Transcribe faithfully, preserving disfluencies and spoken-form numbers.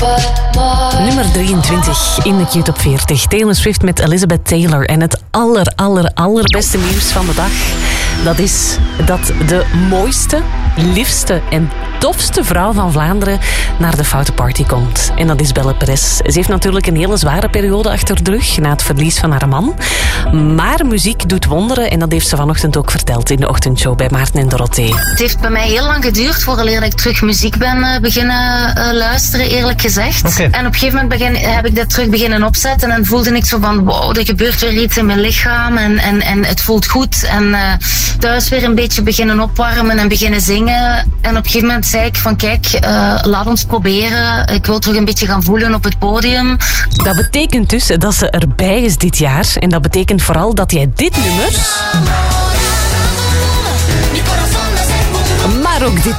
Nummer drieëntwintig in de Q-top veertig. Taylor Swift met Elizabeth Taylor. En het aller, aller, allerbeste nieuws van de dag, dat is dat de mooiste, liefste en tofste vrouw van Vlaanderen naar de Foute Party komt. En dat is Belle Perez. Ze heeft natuurlijk een hele zware periode achter de rug na het verlies van haar man. Maar muziek doet wonderen en dat heeft ze vanochtend ook verteld in de ochtendshow bij Maarten en Dorothee. Het heeft bij mij heel lang geduurd vooraleer dat ik terug muziek ben uh, beginnen uh, luisteren, eerlijk gezegd. Okay. En op een gegeven moment begin, heb ik dat terug beginnen opzetten en voelde ik zo van, wow, er gebeurt weer iets in mijn lichaam en, en, en het voelt goed. En uh, thuis weer een beetje beginnen opwarmen en beginnen zingen. En op een gegeven moment zei ik van, kijk, uh, laat ons proberen. Ik wil terug een beetje gaan voelen op het podium. Dat betekent dus dat ze erbij is dit jaar. En dat betekent vooral dat jij dit nummer, maar ook dit